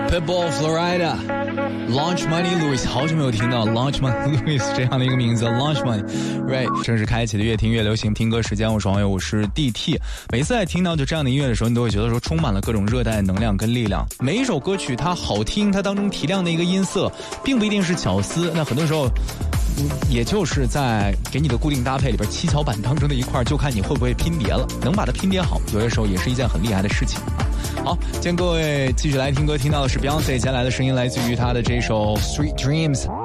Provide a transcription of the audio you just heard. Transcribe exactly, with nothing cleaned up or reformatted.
Pitbull Florida。Launch Money Lewis， 好久没有听到 Launch Money Lewis 这样的一个名字 Launch Money Right 正式开启的越听越流行听歌时间，我是网友，我是 D T。 每次在听到就这样的音乐的时候，你都会觉得说充满了各种热带能量跟力量。每一首歌曲它好听，它当中提亮的一个音色并不一定是巧思，那很多时候也就是在给你的固定搭配里边七巧板当中的一块，就看你会不会拼叠了。能把它拼叠好，有的时候也是一件很厉害的事情。好，今天各位继续来听歌，听到的是 Beyonce 接下来的声音，来自于她的这首 Sweet Dreams。